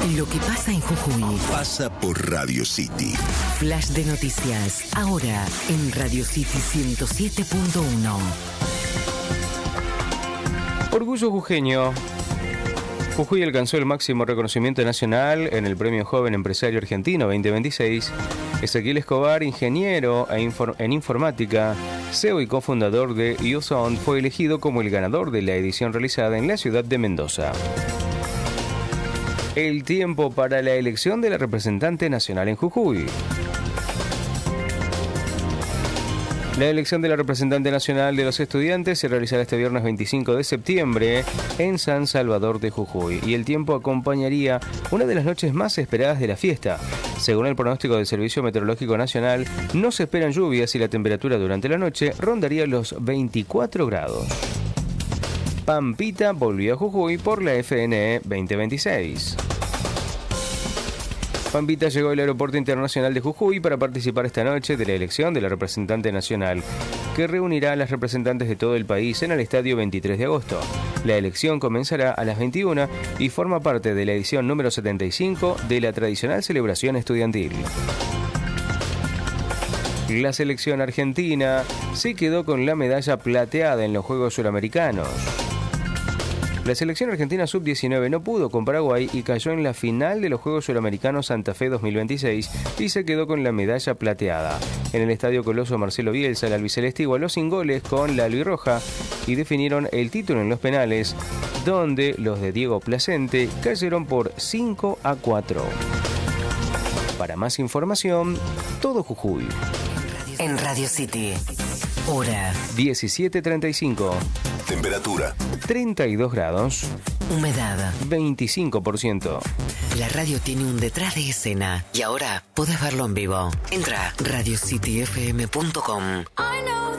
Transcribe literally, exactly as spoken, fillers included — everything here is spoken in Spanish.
Lo que pasa en Jujuy pasa por Radio City. Flash de noticias, ahora en Radio City ciento siete punto uno. Orgullo jujeño. Jujuy alcanzó el máximo reconocimiento nacional en el Premio Joven Empresario Argentino veinte veintiséis. Ezequiel Escobar, ingeniero en informática, C E O y cofundador de Usound, fue elegido como el ganador de la edición realizada en la ciudad de Mendoza. El tiempo para la elección de la representante nacional en Jujuy. La elección de la representante nacional de los estudiantes se realizará este viernes veinticinco de septiembre en San Salvador de Jujuy, y el tiempo acompañaría una de las noches más esperadas de la fiesta. Según el pronóstico del Servicio Meteorológico Nacional, no se esperan lluvias y la temperatura durante la noche rondaría los veinticuatro grados. Pampita volvió a Jujuy por la F N E veinte veintiséis. Pampita llegó al Aeropuerto Internacional de Jujuy para participar esta noche de la elección de la representante nacional, que reunirá a las representantes de todo el país en el Estadio veintitrés de agosto. La elección comenzará a las veintiuna y forma parte de la edición número setenta y cinco de la tradicional celebración estudiantil. La selección argentina se quedó con la medalla plateada en los Juegos Suramericanos. La selección argentina sub diecinueve no pudo con Paraguay y cayó en la final de los Juegos Suramericanos Santa Fe dos mil veintiséis y se quedó con la medalla plateada. En el Estadio Coloso Marcelo Bielsa, el albiceleste igualó sin goles con la albirroja y definieron el título en los penales, donde los de Diego Placente cayeron por cinco a cuatro. Para más información, todo Jujuy. En Radio City, hora diecisiete treinta y cinco. Temperatura treinta y dos grados. Humedad veinticinco por ciento. La radio tiene un detrás de escena y ahora podés verlo en vivo. Entra a radio city f m punto com.